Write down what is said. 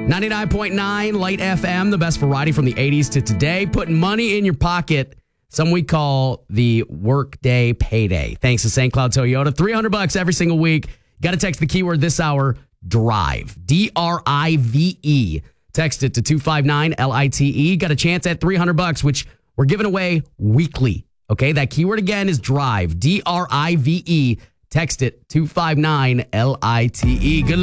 99.9 Light FM, the best variety from the 80s to today, putting money in your pocket. Some we call the workday payday. Thanks to St. Cloud Toyota. $300 every single week. Got to text the keyword this hour, DRIVE. DRIVE. Text it to 259-LITE. Got a chance at $300, which we're giving away weekly. Okay, that keyword again is DRIVE. DRIVE. Text it 259-LITE. Good luck.